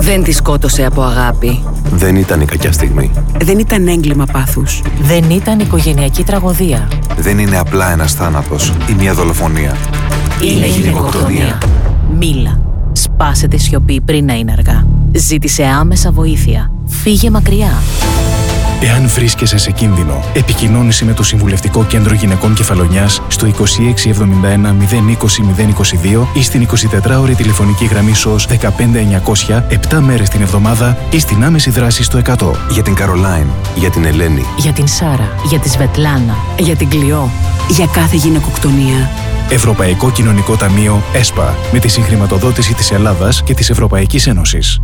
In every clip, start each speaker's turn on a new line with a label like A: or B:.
A: Δεν τη σκότωσε από αγάπη.
B: Δεν ήταν η κακιά στιγμή.
C: Δεν ήταν έγκλημα πάθους.
D: Δεν ήταν οικογενειακή τραγωδία.
E: Δεν είναι απλά ένας θάνατος ή μια δολοφονία.
A: Είναι γυναικοκτονία.
D: Μίλα. Σπάσε τη σιωπή πριν να είναι αργά. Ζήτησε άμεσα βοήθεια. Φύγε μακριά.
F: Εάν βρίσκεσαι σε κίνδυνο, επικοινώνησε με το Συμβουλευτικό Κέντρο Γυναικών Κεφαλονιάς στο 2671 020 022 ή στην 24ωρη τηλεφωνική γραμμή SOS 15900 7 μέρες την εβδομάδα ή στην άμεση δράση στο 100.
E: Για την Καρολάιν, για την Ελένη,
D: Για την Σάρα. Για τη Σβετλάνα.
C: Για την Κλειό. Για κάθε γυναικοκτονία.
F: Ευρωπαϊκό Κοινωνικό Ταμείο ΕΣΠΑ με τη συγχρηματοδότηση της Ελλάδας και της Ευρωπαϊκής Ένωσης.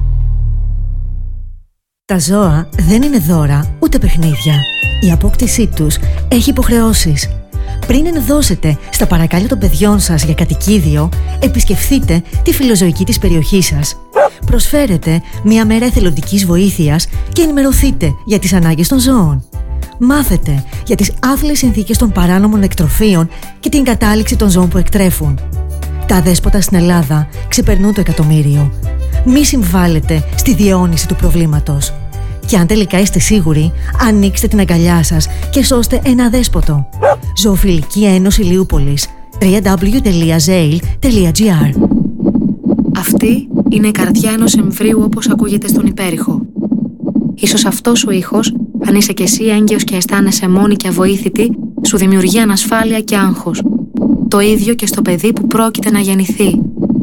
G: Τα ζώα δεν είναι δώρα ούτε παιχνίδια. Η απόκτησή τους έχει υποχρεώσεις. Πριν ενδώσετε στα παρακάλια των παιδιών σας για κατοικίδιο, επισκεφθείτε τη φιλοζωική της περιοχής σας. Προσφέρετε μια μέρα εθελοντικής βοήθειας και ενημερωθείτε για τις ανάγκες των ζώων. Μάθετε για τις άθλιες συνθήκες των παράνομων εκτροφίων και την κατάληξη των ζώων που εκτρέφουν. Τα αδέσποτα στην Ελλάδα ξεπερνούν το 1.000.000. Μη συμβάλλετε στη διαιώνιση του προβλήματος. Και αν τελικά είστε σίγουροι, ανοίξτε την αγκαλιά σας και σώστε ένα αδέσποτο. Ζωοφιλική Ένωση Λιούπολης. www.zail.gr.
H: Αυτή είναι η καρδιά ενός εμβρίου όπως ακούγεται στον υπέρηχο. Ίσως αυτός ο ήχος, αν είσαι κι εσύ έγκυος και αισθάνεσαι μόνη και αβοήθητη, σου δημιουργεί ανασφάλεια και άγχος. Το ίδιο και στο παιδί που πρόκειται να γεννηθεί.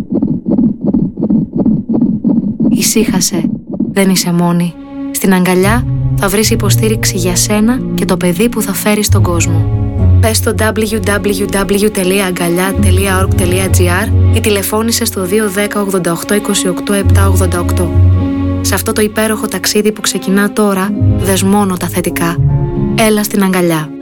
H: Ησύχασε, δεν είσαι μόνη. Στην αγκαλιά θα βρεις υποστήριξη για σένα και το παιδί που θα φέρεις στον κόσμο. Πες στο www.aγκαλιά.org.gr ή τηλεφώνησε στο 210 88 28 788. Σε αυτό το υπέροχο ταξίδι που ξεκινά τώρα, δες μόνο τα θετικά. Έλα στην αγκαλιά.